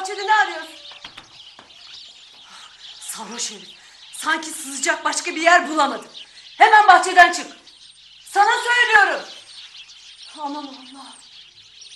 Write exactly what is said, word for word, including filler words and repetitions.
Bahçede ne arıyorsun? Sarhoş herif. Sanki sızacak başka bir yer bulamadı. Hemen bahçeden çık. Sana söylüyorum. Aman Allah.